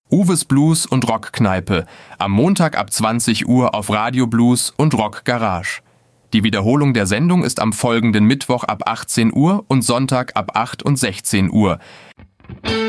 Uwes Blues und Rockkneipe, am Montag ab 20 Uhr auf Radio Blues und Rock Garage. Die Wiederholung der Sendung ist am folgenden Mittwoch ab 18 Uhr und Sonntag ab 8 und 16 Uhr.